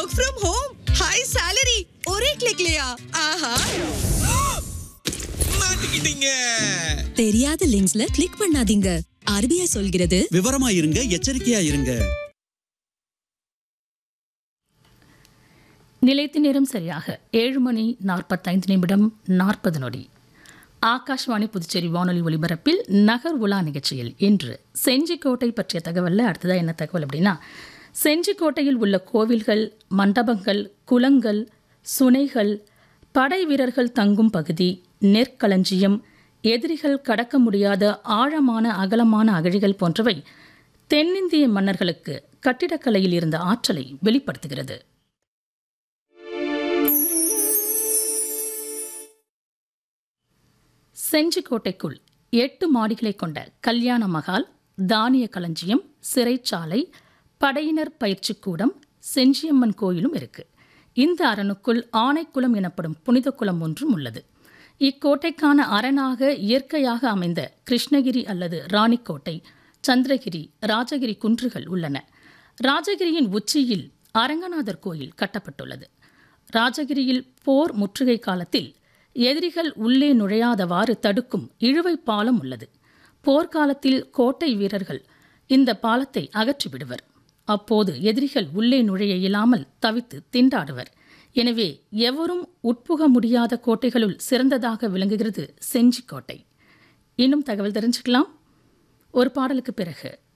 Work from home, high salary, ஒரே கிளிக்லயா? ஆஹா. மாட்டிக்கிட்டீங்க. தெரியாத லிங்க்ஸ்ல கிளிக் பண்ணாதீங்க. RBI சொல்கிறது விவரமா இருங்க, எச்சரிக்கையா இருங்க. நிலையத்தின் நேரம் சரியாக 7:45 ஆகாஷ்வாணி புதுச்சேரி வானொலி ஒலிபரப்பில் நகர் உலா நிகழ்ச்சியில் இன்று செஞ்சிக்கோட்டை பற்றிய தகவலில் அடுத்ததாக என்ன தகவல் அப்படின்னா, செஞ்சிக்கோட்டையில் உள்ள கோவில்கள், மண்டபங்கள், குளங்கள், சுனைகள், படை வீரர்கள் தங்கும் பகுதி, நெற்களஞ்சியம், எதிரிகள் கடக்க முடியாத ஆழமான அகலமான அகழிகள் போன்றவை தென்னிந்திய மன்னர்களுக்கு கட்டிடக்கலையில் இருந்த ஆற்றலை வெளிப்படுத்துகிறது. செஞ்சிக்கோட்டைக்குள் 8 மாடிகளை கொண்ட கல்யாண மகால், தானிய களஞ்சியம், சிறைச்சாலை, படையினர் பயிற்சிக்கூடம், செஞ்சியம்மன் கோயிலும் இருக்கு. இந்த அரணுக்குள் ஆனைக்குளம் எனப்படும் புனித குளம் ஒன்றும் உள்ளது. இக்கோட்டைக்கான அரணாக இயற்கையாக அமைந்த கிருஷ்ணகிரி அல்லது ராணிக்கோட்டை, சந்திரகிரி, ராஜகிரி குன்றுகள் உள்ளன. ராஜகிரியின் உச்சியில் அரங்கநாதர் கோயில் கட்டப்பட்டுள்ளது. ராஜகிரியில் போர் முற்றுகை காலத்தில் எதிரிகள் உள்ளே நுழையாதவாறு தடுக்கும் இழுவை பாலம் உள்ளது. போர்க்காலத்தில் கோட்டை வீரர்கள் இந்த பாலத்தை அகற்றிவிடுவர். அப்போது எதிரிகள் உள்ளே நுழைய இயலாமல் தவித்து திண்டாடுவர். எனவே எவரும் உட்புக முடியாத கோட்டைகளுள் சிறந்ததாக விளங்குகிறது செஞ்சிக்கோட்டை. இன்னும் தகவல் தெரிஞ்சுக்கலாம் ஒரு பாடலுக்கு பிறகு.